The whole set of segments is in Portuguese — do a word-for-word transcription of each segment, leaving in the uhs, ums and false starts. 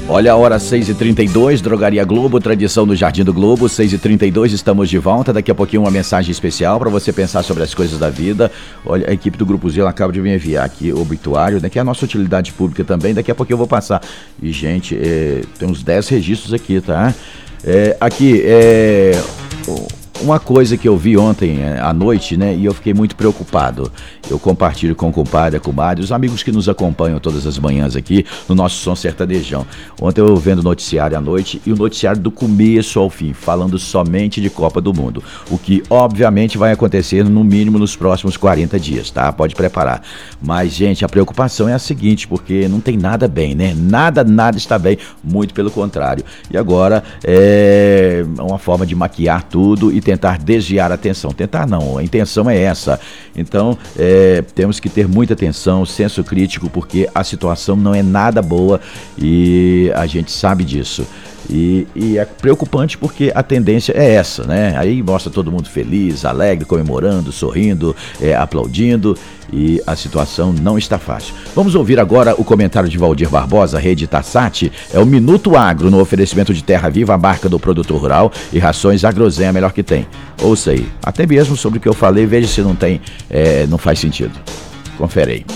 Olha a hora, seis e trinta e dois, Drogaria Globo, tradição do Jardim do Globo, seis e trinta e dois, estamos de volta. Daqui a pouquinho uma mensagem especial para você pensar sobre as coisas da vida. Olha, a equipe do Grupo Zelo acaba de me enviar aqui o obituário, né, que é a nossa utilidade pública também. Daqui a pouquinho eu vou passar. E, gente, é, tem uns dez registros aqui, tá? É, aqui, é... uma coisa que eu vi ontem à noite, né, e eu fiquei muito preocupado. Eu compartilho com o compadre, a comadre, os amigos que nos acompanham todas as manhãs aqui no nosso Som Sertanejão. Ontem eu vendo o noticiário à noite, e o noticiário do começo ao fim, falando somente de Copa do Mundo. O que, obviamente, vai acontecer no mínimo nos próximos quarenta dias, tá? Pode preparar. Mas, gente, a preocupação é a seguinte, porque não tem nada bem, né? Nada, nada está bem, muito pelo contrário. E agora, é uma forma de maquiar tudo e tentar desviar a atenção. Tentar não, a intenção é essa. Então, é, temos que ter muita atenção, senso crítico, porque a situação não é nada boa e a gente sabe disso. E, e é preocupante porque a tendência é essa, né? Aí mostra todo mundo feliz, alegre, comemorando, sorrindo, é, aplaudindo, e a situação não está fácil. Vamos ouvir agora o comentário de Valdir Barbosa, Rede Tassati. É o Minuto Agro, no oferecimento de Terra Viva, a marca do produtor rural, e rações Agrozen, a melhor que tem. Ouça aí, até mesmo sobre o que eu falei, veja se não tem, é, não faz sentido. Confere aí.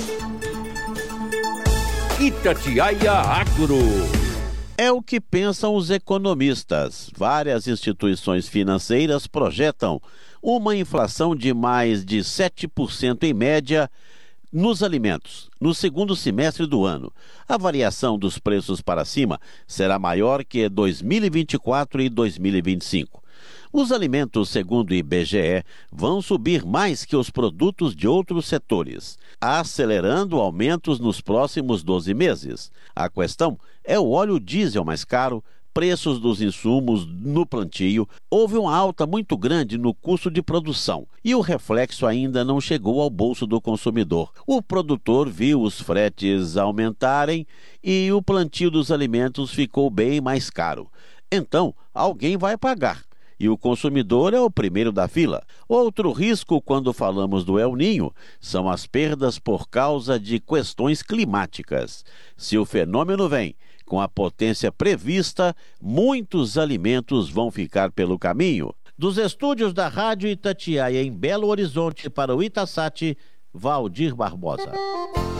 Itatiaia Agro. É o que pensam os economistas. Várias instituições financeiras projetam uma inflação de mais de sete por cento em média nos alimentos no segundo semestre do ano. A variação dos preços para cima será maior que dois mil e vinte e quatro e dois mil e vinte e cinco. Os alimentos, segundo o I B G E, vão subir mais que os produtos de outros setores, acelerando aumentos nos próximos doze meses. A questão é o óleo diesel mais caro, preços dos insumos no plantio. Houve uma alta muito grande no custo de produção e o reflexo ainda não chegou ao bolso do consumidor. O produtor viu os fretes aumentarem e o plantio dos alimentos ficou bem mais caro. Então, alguém vai pagar. E o consumidor é o primeiro da fila. Outro risco quando falamos do El Ninho são as perdas por causa de questões climáticas. Se o fenômeno vem com a potência prevista, muitos alimentos vão ficar pelo caminho. Dos estúdios da Rádio Itatiaia em Belo Horizonte para o Itassati, Valdir Barbosa.